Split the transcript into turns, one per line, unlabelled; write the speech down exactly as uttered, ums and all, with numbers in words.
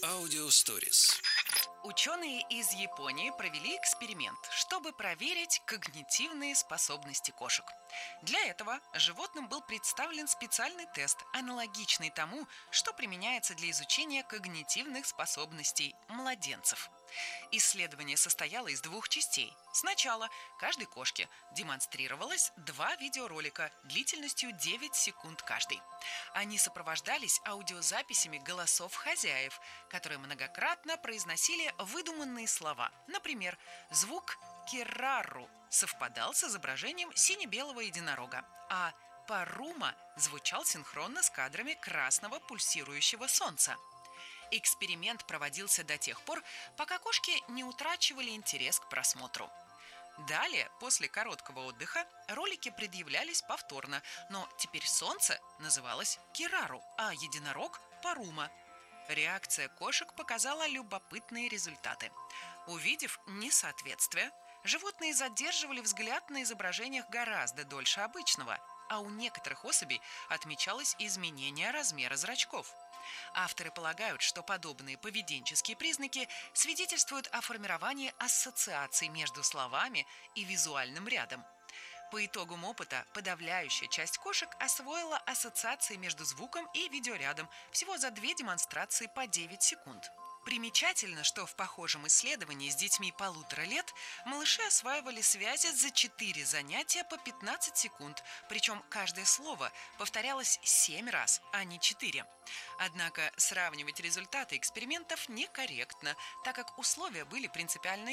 Аудио Stories.
Ученые из Японии провели эксперимент, чтобы проверить когнитивные способности кошек. Для этого животным был представлен специальный тест, аналогичный тому, что применяется для изучения когнитивных способностей младенцев. Исследование состояло из двух частей. Сначала каждой кошке демонстрировалось два видеоролика длительностью девять секунд каждый. Они сопровождались аудиозаписями голосов хозяев, которые многократно произносили выдуманные слова. Например, звук «кирару» совпадал с изображением сине-белого единорога, а «парума» звучал синхронно с кадрами красного пульсирующего солнца. Эксперимент проводился до тех пор, пока кошки не утрачивали интерес к просмотру. Далее, после короткого отдыха, ролики предъявлялись повторно, но теперь солнце называлось Кирару, а единорог – Парума. Реакция кошек показала любопытные результаты. Увидев несоответствие, животные задерживали взгляд на изображениях гораздо дольше обычного, а у некоторых особей отмечалось изменение размера зрачков. Авторы полагают, что подобные поведенческие признаки свидетельствуют о формировании ассоциаций между словами и визуальным рядом. По итогам опыта подавляющая часть кошек освоила ассоциации между звуком и видеорядом всего за две демонстрации по девять секунд. Примечательно, что в похожем исследовании с детьми полутора лет малыши осваивали связи за четыре занятия по пятнадцать секунд, причем каждое слово повторялось семь раз, а не четыре. Однако сравнивать результаты экспериментов некорректно, так как условия были принципиально